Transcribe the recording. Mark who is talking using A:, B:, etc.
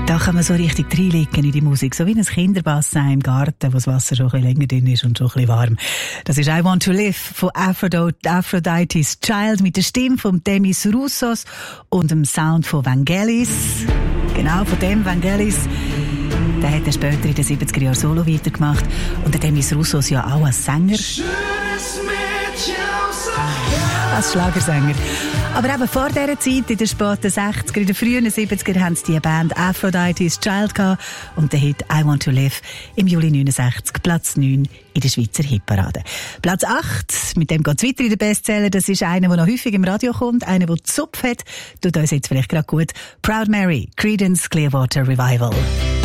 A: Da kann man so richtig reinlegen in die Musik, so wie ein Kinderbassin im Garten, wo das Wasser schon ein bisschen länger drin ist und schon ein bisschen warm. Das ist I Want to Live von Aphrodite's Child mit der Stimme von Demis Roussos und dem Sound von Vangelis. Genau, von dem Vangelis. Der hat er später in den 70er Jahren Solo weitergemacht. Und der Demis Roussos ja auch als Sänger. Als Schlagersänger. Aber eben vor dieser Zeit, in den späten 60er, in den frühen 70er, haben sie die Band Aphrodite's Child gehabt und der Hit I Want to Live im Juli 69, Platz 9 in der Schweizer Hitparade. Platz 8, mit dem geht es weiter in den Bestseller, das ist einer, der noch häufig im Radio kommt, einer, der Zupf hat, tut uns jetzt vielleicht gerade gut. Proud Mary, Creedence Clearwater Revival.